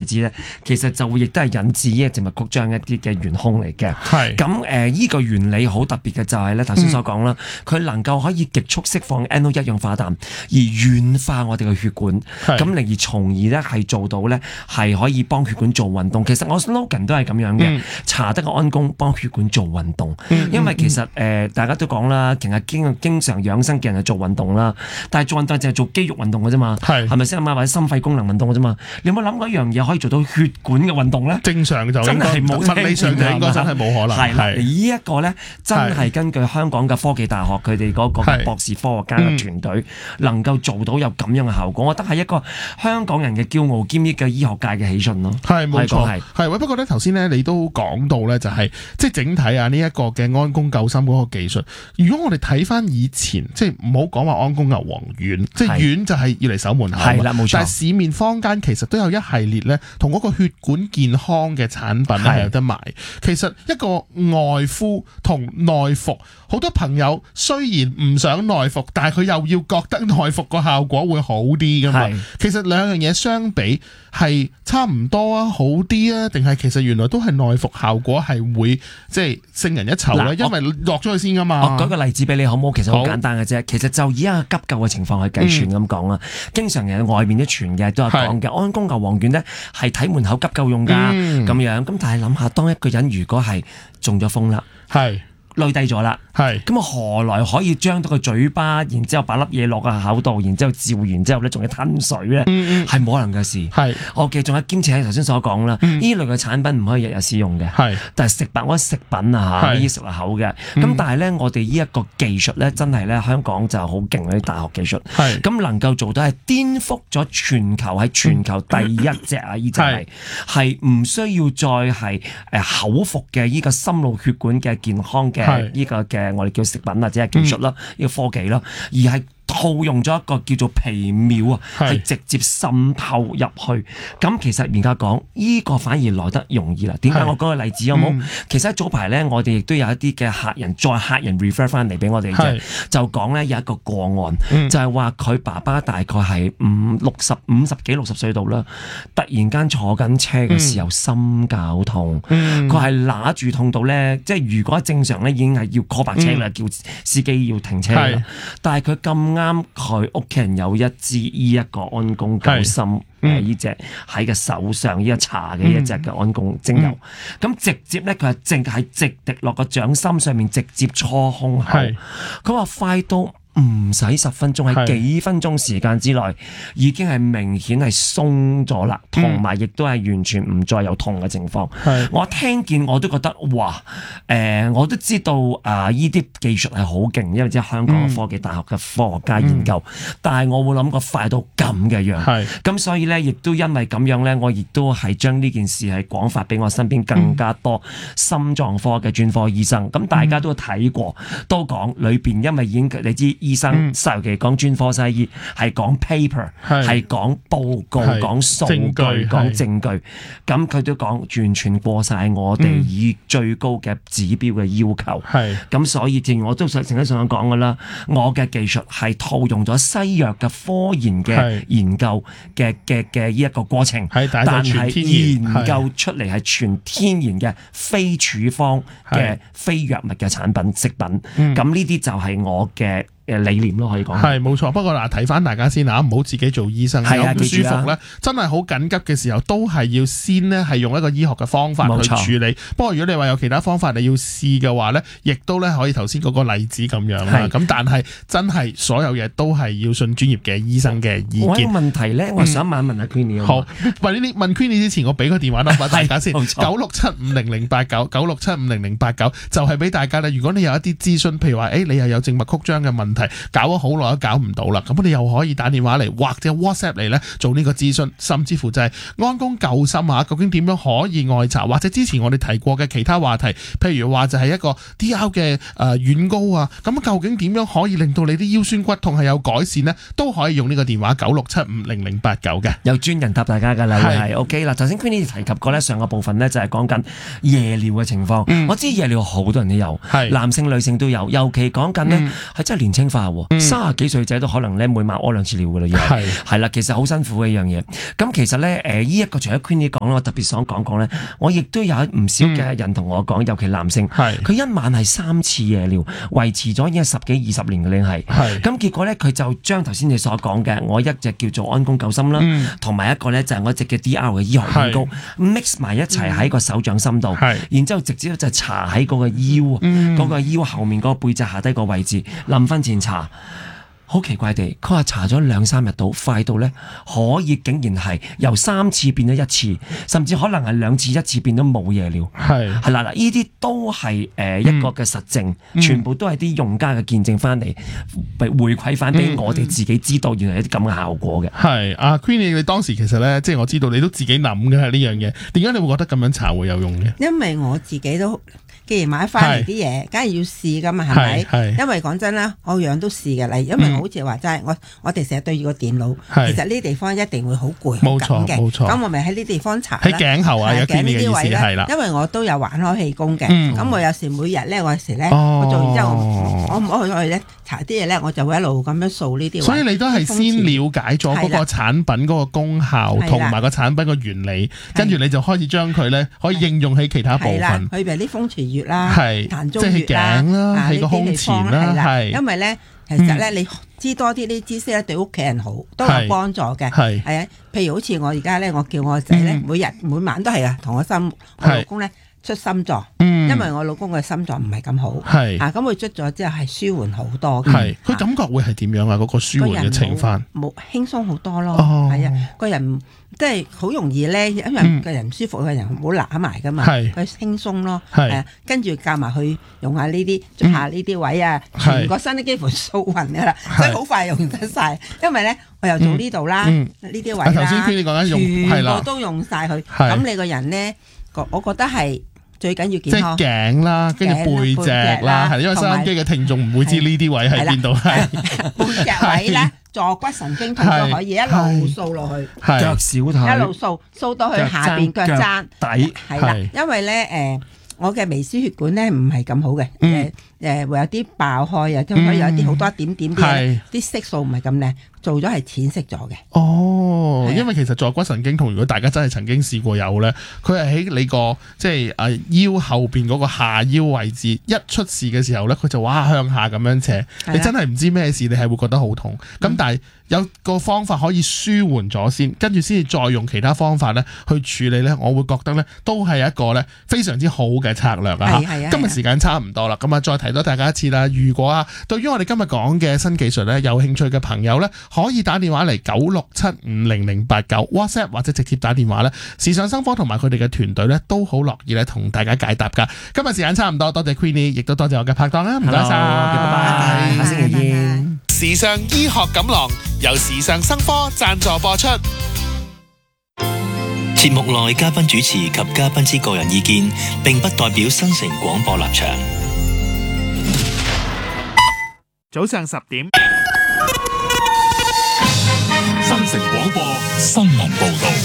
子咧，其實就會亦都係引致呢個靜脈曲張一啲嘅元兇嚟嘅。 係咁呢個原理好特別嘅就係咧頭先所講啦，佢能夠可以極速釋放 NO 一氧化氮而軟化我哋嘅血管，咁而從而咧係做到咧係可以幫血管做運動。其實我 slogan 都係咁樣嘅，查德嘅安宮幫血管做運動。因為其實大家都講啦，其實經常養生嘅人係做運動啦，但係做運動淨係做肌肉運動嘅啫嘛，係咪先啊？或者心肺功能運動嘅啫嘛，你有冇諗過一樣嘢可以做到血管嘅運動咧？ 正常就真係冇，物理上就應該真係冇可能。係啦， 呢一個咧真係根據香港嘅科技大學佢哋嗰個博士科學家嘅團隊能夠做到有咁樣嘅效果，我覺得係一個香港人嘅驕傲兼呢個醫學界嘅喜訊咯。係冇錯， 係不過咧頭先咧你都講到咧就係即係整體啊呢一個嘅安宮救心嗰個技術。如果我哋睇翻以前，即係唔好講話安宮牛黃丸，即係丸就係要嚟守門口。係啦，冇錯。但係市面坊間其實都有一系列咧同嗰個血管健康嘅產品係有得賣。其實一個外敷同內服，好多朋友雖然唔想內服，但係佢又要覺得內服個效果會好啲噶嘛。其實兩樣嘢相比係差唔多啊，好啲啊，定係其實原來都係內服效果係會即係勝人一籌咧？因為落咗去先噶嘛。我舉個例子俾你好唔好？其實好簡單嘅啫。其實就以一個急救嘅情況去計算咁講啦。經常人外面啲傳嘅都有講嘅，安宮牛黃丸咧係睇門口急救用㗎咁樣。咁但係諗下，當一個人如果係中咗風啦，累低咗啦，咁啊何來可以將到個嘴巴，然之後擺粒嘢落個口度，然之後照完之後咧，仲要吞水咧，係冇可能嘅事。我記仲有兼且頭先所講啦，呢類嘅產品唔可以日日使用嘅，但係食品食品啊嚇，呢啲食落口嘅。咁但係咧，我哋呢一個技術咧，真係咧香港就好勁嗰啲大學技術，咁能夠做到係顛覆咗全球喺全球第一隻啊！呢隻係唔需要再係口服嘅呢個心腦血管嘅健康嘅呢個嘅我哋叫食品或者係技術啦，呢個科技啦，而係套用咗一個叫做皮秒啊，係直接滲透入去。咁其實而家講呢個反而來得容易啦。點解我舉個例子好冇？其實喺早排咧，我哋亦都有一啲嘅客人再客人 refer 翻嚟俾我哋嘅，就講咧有一個個案，就係話佢爸爸大概係50幾60歲度啦，突然間坐緊車嘅時候心絞痛，佢係揦住痛到咧，即係如果正常咧已經係要 call 白車啦，叫司機要停車啦，但係佢咁啱佢屋企人有一支呢一個安宮救心呢隻喺個手上呢個搽嘅一隻嘅安宮精油，咁直接咧佢係淨係直滴落個掌心上面，直接搓胸口。佢話快到唔使10分鐘，喺幾分鐘時間之內已經係明顯係鬆咗啦，同埋亦都係完全唔再有痛嘅情況。我聽見我都覺得哇，我都知道呢啲技術係好勁，因為即係香港科技大學嘅科學家研究，但係我冇諗過快到咁嘅樣。咁所以咧，亦都因為咁樣咧，我亦都係將呢件事係廣發俾我身邊更加多心臟科嘅專科醫生。咁大家都睇過，都講裏邊因為已經你知。醫生尤其講專科西醫係講 paper， 係講報告、講數據、講證據，咁佢都講完全過晒我哋以最高嘅指標嘅要求。咁所以正如我都成日想講㗎啦，我嘅技術係套用咗西藥嘅科研嘅研究嘅呢一個過程，但係研究出嚟係全天然嘅非處方嘅非藥物嘅產品食品。咁呢啲就係我嘅理念咯，可以講係冇錯。不過嗱，睇翻大家先啊，唔好自己做醫生，有唔舒服咧，真係好緊急嘅時候，都係要先呢係用一個醫學嘅方法去處理。不過如果你話有其他方法你要試嘅話咧，亦都咧可以頭先嗰個例子咁樣啦。咁但係真係所有嘢都係要信專業嘅醫生嘅意見。 我有問題咧，我想問下 Queenie。 好，問 Queenie 之前，我俾個電話 number 大家先，96750089，96750089就係俾大家咧。如果你有一啲諮詢，譬如話你又有靜脈曲張嘅問題，搞咗好耐都搞唔到啦，咁我哋又可以打電話嚟或者 WhatsApp 嚟咧做呢個諮詢，甚至乎就係安宮救心啊，究竟點樣可以外搽，或者之前我哋提過嘅其他話題，譬如話就係一個 DR 嘅軟膏啊，咁究竟點樣可以令到你啲腰酸骨痛係有改善呢？都可以用呢個電話96750089嘅， 有專人答大家㗎啦，係 OK 啦。頭先 Queenie 提及過咧，上個部分咧就係講緊夜尿嘅情況。我知夜尿好多人都有，男性女性都有，尤其講緊呢係真係年青化喎，30幾歲仔都可能每晚屙2次尿㗎啦，係啦，其實好辛苦嘅一樣嘢。咁其實咧呢一個除咗 Queenie 講咧，我特別想講咧，我亦都有唔少嘅人同我講，尤其男性，佢一晚係3次夜尿，維持咗已經係10幾20年嘅你係，咁結果咧佢就將頭先你所講嘅我一隻叫做安宮救心啦，同埋一個咧就係我一隻嘅 DR 嘅醫學軟膏 mix 埋一齊喺個手掌心度，然之後直接就搽喺嗰個腰，嗰個腰後面嗰個背脊下低個位置，臨瞓前搽。好奇怪地，佢話搽咗2-3日到，快到咧可以竟然係由3次變咗1次，甚至可能係2次1次變咗冇夜尿。係啦，呢啲都係一個嘅實證，全部都係啲用家嘅見證翻嚟，回饋翻俾我哋自己知道，原來有啲咁嘅效果嘅。 係阿 Queenie，你當時其實咧，即係我知道你都自己諗嘅呢樣嘢，點解你會覺得咁樣搽會有用嘅？ 因為我自己都。既然買翻嚟啲嘢，梗係要試噶嘛，係咪？因為講真啦，我樣都試嘅，例如因為我好似話齋，我哋成日對住個電腦，其實呢啲地方一定會好攰，冇錯嘅。咁我咪喺呢啲地方搽喺頸後啊，有啲呢個意思係啦。 因為我都有玩開氣功嘅，咁我有時每日咧，我有時咧，我做完之後，我唔好去咧搽啲嘢咧，我就會一路咁樣掃呢啲。 所以你都係先了解咗嗰個產品嗰個功效同埋個產品個原理，跟住你就開始將佢咧可以應用喺其他部分。 譬如啲風池穴啦，膻中穴啦，喺個胸前啦，係。 因為咧，其實咧，你知多啲呢知識咧，對屋企人好都有幫助嘅。係啊，譬如好似我而家咧，我叫我個仔咧，每晚都係啊，同我老公咧出心臟，因為我老公嘅心臟唔係咁好，咁佢出咗之後係舒緩好多嘅。 係，佢感覺會係點樣啊？嗰個舒緩嘅情況， 冇輕鬆好多咯。係啊，個人即係好容易咧，因為個人唔舒服，個人唔好揦埋噶嘛，佢輕鬆咯。係啊，跟住教埋佢用下呢啲，捽下呢啲位啊，全個身都幾乎掃勻噶啦，所以好快用得晒。因為咧，我又做呢度啦，呢啲位啦， 頭先你講緊用， 全部都用晒佢。咁你個人咧，我覺得係。最緊要健康， 即係頸啦，跟住背脊啦，係因為收音機嘅聽眾唔會知呢啲位喺邊度，係背脊位咧，坐骨神經痛都可以一路掃落去， 腳小腿一路掃到去下邊腳踭底，係啦，因為咧我嘅微絲血管咧唔係咁好嘅，會有啲爆開啊，都可以有啲好多點點啲色素唔係咁靚，做咗係淺色咗嘅。 哦，因為其實坐骨神經痛，如果大家真係曾經試過有咧，佢係喺你個即係腰後邊嗰個下腰位置，一出事嘅時候咧，佢就哇向下咁樣斜，你真係唔知咩事，你係會覺得好痛。咁但係有個方法可以舒緩咗先，跟住先至再用其他方法咧去處理咧，我會覺得咧都係一個咧非常之好嘅策略啊！今日時間差唔多啦，咁啊再提多大家一次啦。如果對於我哋今日講嘅新技術咧有興趣嘅朋友咧，可以打電話嚟96750089 WhatsApp 或者直接打電話咧，時尚生科同埋佢哋嘅團隊咧都好樂意咧同大家解答噶。今日時間差唔多，多謝 Queenie， 亦都多謝我嘅拍檔啦，唔該晒，拜拜， 下星期見。 時尚醫學錦囊由時尚生科贊助播出。 節目內嘉賓主持及嘉賓之個人意見，並不代表新城廣播立場。 早上10點， 新城廣播新聞報道。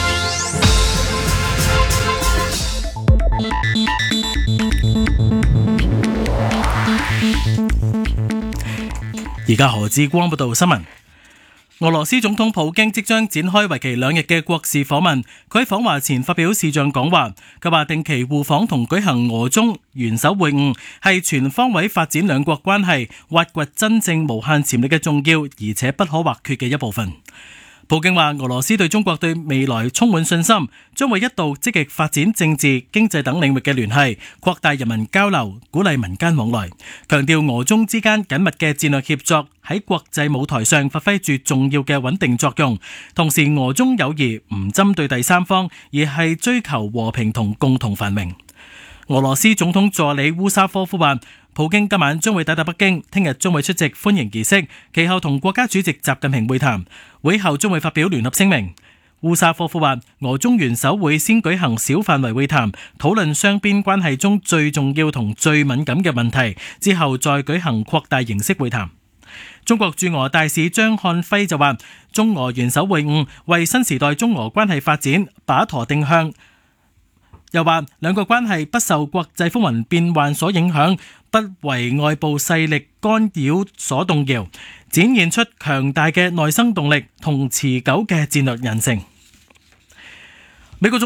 而家何志光報道新聞。俄羅斯總統普京即將展開為期2日嘅國事訪問，佢喺訪華前發表視像講話，佢話定期互訪同舉行俄中元首會晤係全方位發展兩國關係、挖掘真正無限潛力嘅重要而且不可或缺嘅一部分。普京話俄羅斯對中國對未來充滿信心，將會一度積極發展政治、經濟等領域嘅聯繫，擴大人民交流，鼓勵民間往來，強調俄中之間緊密嘅戰略協作喺國際舞台上發揮住重要嘅穩定作用。同時俄中友誼唔針對第三方，而係追求和平同共同繁榮。俄羅斯總統助理烏沙科夫話普京今晚將會抵達北京，聽日將會出席歡迎儀式，其後同國家主席習近平會談，會後將會發表聯合聲明。烏沙科夫話俄中元首會先舉行小範圍會談，討論雙邊關係中最重要同最敏感嘅問題，之後再舉行擴大形式會談。中國駐俄大使張漢輝就話中俄元首會晤為新時代中俄關係發展把舵定向，又話兩國關係不受國際風雲變幻所影響，不為外部勢力干擾所動搖，展現出強大嘅內生動力同持久嘅戰略韌性。美國